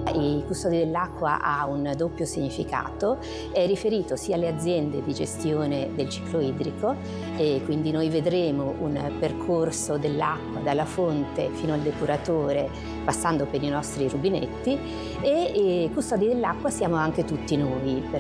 I custodi dell'acqua ha un doppio significato, è riferito sia alle aziende di gestione del ciclo idrico, e quindi noi vedremo un percorso dell'acqua dalla fonte fino al depuratore, passando per i nostri rubinetti, e custodi dell'acqua siamo anche tutti noi,